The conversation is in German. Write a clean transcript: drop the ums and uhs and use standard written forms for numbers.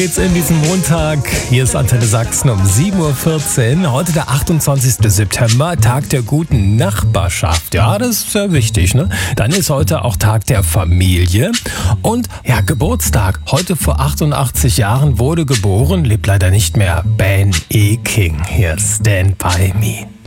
Geht's in diesem Montag. Hier ist Antenne Sachsen um 7.14 Uhr. Heute der 28. September, Tag der guten Nachbarschaft. Ja, das ist sehr wichtig, ne? Dann ist heute auch Tag der Familie. Und ja, Geburtstag. Heute vor 88 Jahren wurde geboren, lebt leider nicht mehr, Ben E. King. Hier, Stand By Me.